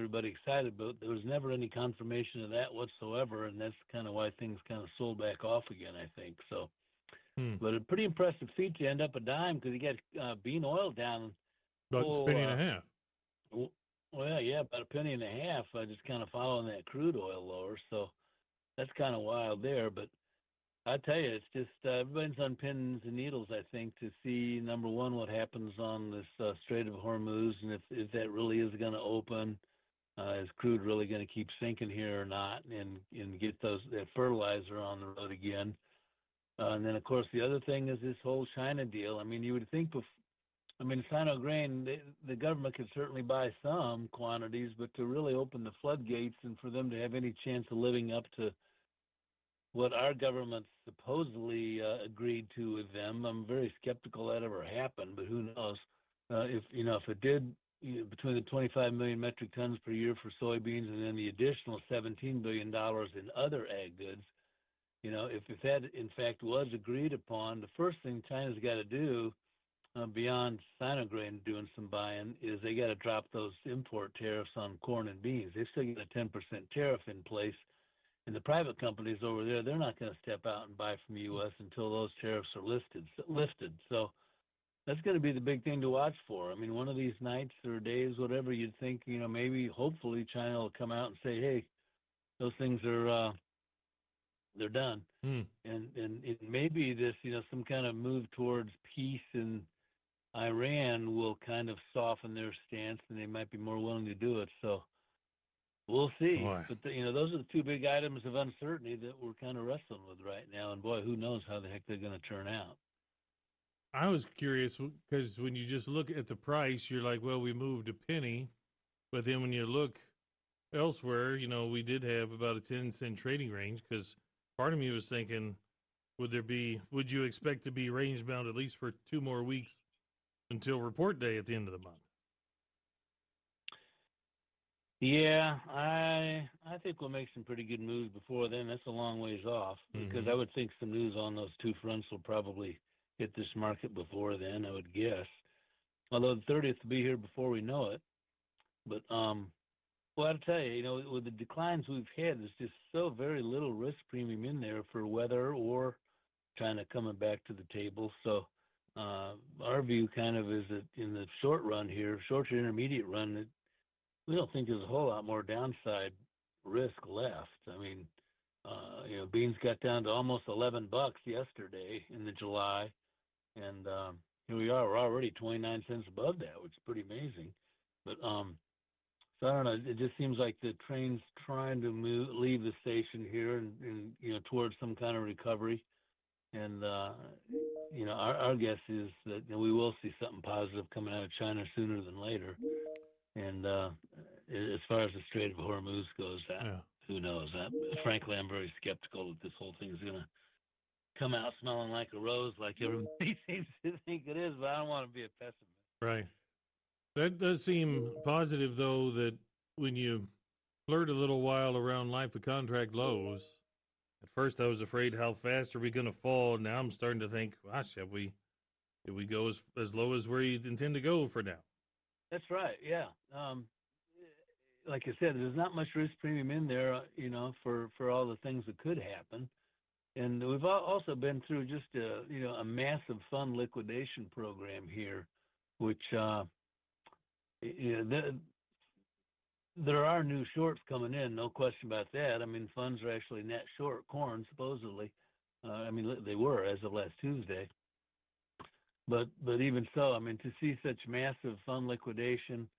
everybody excited, but there was never any confirmation of that whatsoever, and that's kind of why things kind of sold back off again, I think. So, Hmm. but a pretty impressive feat to end up a dime because you got bean oil down. About a Oh, penny and a half. well, yeah, about a penny and a half. Just kind of following that crude oil lower, so that's kind of wild there. But I tell you, it's just everybody's on pins and needles, I think, to see number one what happens on this Strait of Hormuz, and if that really is going to open, is crude really going to keep sinking here or not, and get that fertilizer on the road again. And then, of course, the other thing is this whole China deal. I mean, you would think, I mean, Sino Grain, the government could certainly buy some quantities, but to really open the floodgates and for them to have any chance of living up to what our government supposedly agreed to with them, I'm very skeptical that ever happened. But who knows? If it did, between the 25 million metric tons per year for soybeans and then the additional $17 billion in other ag goods, if that in fact was agreed upon, the first thing China's got to do, beyond Sinograin doing some buying, is they got to drop those import tariffs on corn and beans. They still got a 10% tariff in place. And the private companies over there, they're not going to step out and buy from the U.S. until those tariffs are lifted. So that's going to be the big thing to watch for. I mean, one of these nights or days, whatever, you'd think, maybe hopefully China will come out and say, hey, those things are they're done. Hmm. And it maybe this, some kind of move towards peace in Iran will kind of soften their stance, and they might be more willing to do it. So we'll see. Boy. But those are the two big items of uncertainty that we're kind of wrestling with right now. And boy, who knows how the heck they're going to turn out. I was curious because when you just look at the price, you're like, well, we moved a penny. But then when you look elsewhere, we did have about a 10-cent trading range because part of me was thinking, would you expect to be range bound at least for 2 more weeks until report day at the end of the month? Yeah, I think we'll make some pretty good moves before then. That's a long ways off because Mm-hmm. I would think some news on those two fronts will probably hit this market before then, I would guess. Although the 30th will be here before we know it. But well, I'll tell you, with the declines we've had, there's just so very little risk premium in there for weather or China coming back to the table. So our view kind of is that in the short run here, short to intermediate run, that we don't think there's a whole lot more downside risk left. I mean, beans got down to almost $11 yesterday in the July, and here we are. We're already 29 cents above that, which is pretty amazing. But so I don't know. It just seems like the train's trying to leave the station here and towards some kind of recovery. And our guess is that we will see something positive coming out of China sooner than later. And as far as the Strait of Hormuz goes, Yeah. who knows? Frankly, I'm very skeptical that this whole thing is going to come out smelling like a rose, like everybody seems to think it is. But I don't want to be a pessimist. Right. That does seem positive, though, that when you flirt a little while around life of contract lows, at first I was afraid how fast are we going to fall. Now I'm starting to think, gosh, did we go as low as where you intend to go for now? That's right. Yeah. Like I said, there's not much risk premium in there, for all the things that could happen. And we've also been through just a massive fund liquidation program here, which there are new shorts coming in, no question about that. I mean, funds are actually net short corn, supposedly. I mean, they were as of last Tuesday. But even so, I mean, to see such massive fund liquidation,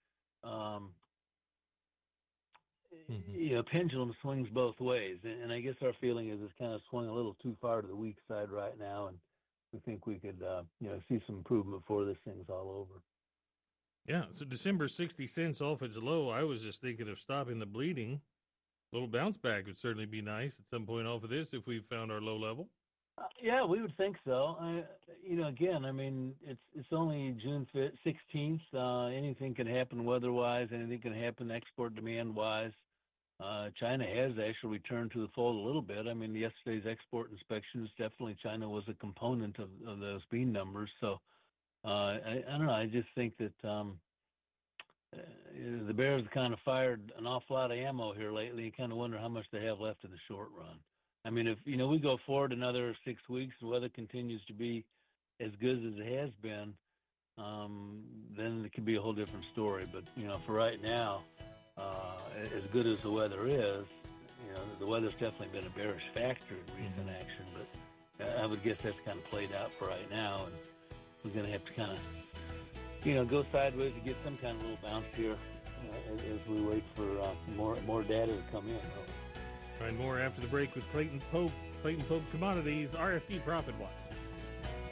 pendulum swings both ways, and I guess our feeling is it's kind of swung a little too far to the weak side right now, and we think we could, see some improvement before this thing's all over. Yeah, so December 60 cents off its low. I was just thinking of stopping the bleeding. A little bounce back would certainly be nice at some point off of this if we found our low level. Yeah, we would think so. Again, I mean, it's only June 16th. Anything can happen weather-wise. Anything can happen export demand-wise. China has actually returned to the fold a little bit. I mean, yesterday's export inspections, definitely China was a component of those bean numbers. So I don't know. I just think that the Bears kind of fired an awful lot of ammo here lately. You kind of wonder how much they have left in the short run. I mean, if we go forward another 6 weeks, the weather continues to be as good as it has been, then it could be a whole different story. But for right now, as good as the weather is, the weather's definitely been a bearish factor in recent action. But I would guess that's kind of played out for right now, and we're going to have to kind of go sideways to get some kind of little bounce here as we wait for more data to come in. Find more after the break with Clayton Pope. Clayton Pope Commodities, RFD Profit Watch.